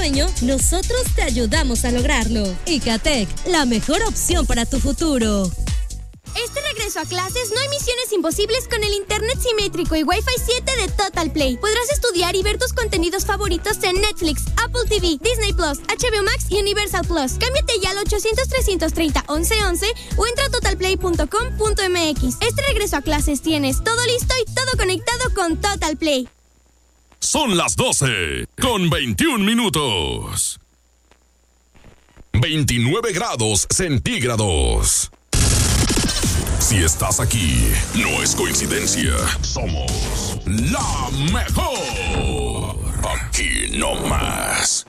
sueño, nosotros te ayudamos a lograrlo. Icatec, la mejor opción para tu futuro. Este regreso a clases no hay misiones imposibles con el internet simétrico y Wi-Fi 7 de Total Play. Podrás estudiar y ver tus contenidos favoritos en Netflix, Apple TV, Disney Plus, HBO Max y Universal Plus. Cámbiate ya al 800-330-1111 o entra a totalplay.com.mx. Este regreso a clases tienes todo listo y todo conectado con Total Play. Son las 12 con 21 minutos. 29 grados centígrados. Si estás aquí, no es coincidencia. Somos la mejor. Aquí no más.